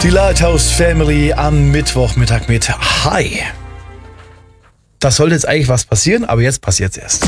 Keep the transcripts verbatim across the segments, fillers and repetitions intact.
Die Lighthouse Family am Mittwochmittag mit Hi. Da sollte jetzt eigentlich was passieren, aber jetzt passiert's erst.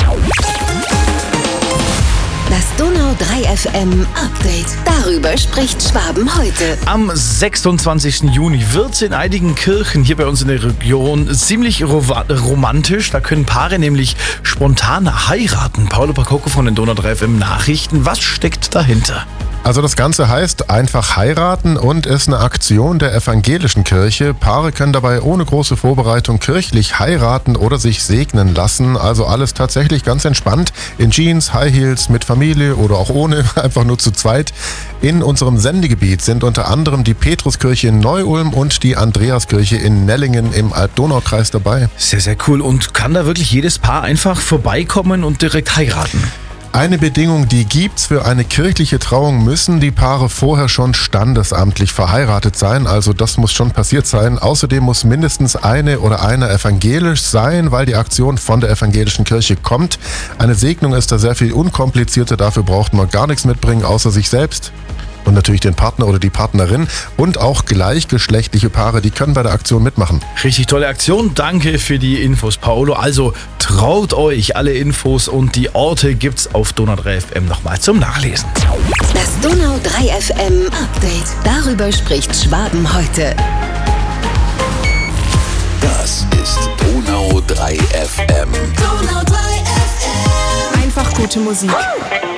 Das Donau drei F M Update. Darüber spricht Schwaben heute. Am sechsundzwanzigsten Juni wird's in einigen Kirchen hier bei uns in der Region ziemlich ro- romantisch. Da können Paare nämlich spontan heiraten. Paolo Pacocco von den Donau drei F M Nachrichten. Was steckt dahinter? Also das Ganze heißt einfach heiraten und ist eine Aktion der evangelischen Kirche. Paare können dabei ohne große Vorbereitung kirchlich heiraten oder sich segnen lassen. Also alles tatsächlich ganz entspannt. In Jeans, High Heels, mit Familie oder auch ohne, einfach nur zu zweit. In unserem Sendegebiet sind unter anderem die Petruskirche in Neu-Ulm und die Andreaskirche in Nellingen im Alb-Donau-Kreis dabei. Sehr, sehr cool. Und kann da wirklich jedes Paar einfach vorbeikommen und direkt heiraten? Eine Bedingung, die gibt's für eine kirchliche Trauung, müssen die Paare vorher schon standesamtlich verheiratet sein. Also das muss schon passiert sein. Außerdem muss mindestens eine oder einer evangelisch sein, weil die Aktion von der evangelischen Kirche kommt. Eine Segnung ist da sehr viel unkomplizierter. Dafür braucht man gar nichts mitbringen, außer sich selbst. Und natürlich den Partner oder die Partnerin. Und auch gleichgeschlechtliche Paare, die können bei der Aktion mitmachen. Richtig tolle Aktion. Danke für die Infos, Paolo. Also traut euch, alle Infos und die Orte gibt's auf Donau drei F M nochmal zum Nachlesen. Das Donau drei F M Update. Darüber spricht Schwaben heute. Das ist Donau drei F M. Donau drei F M. Einfach gute Musik.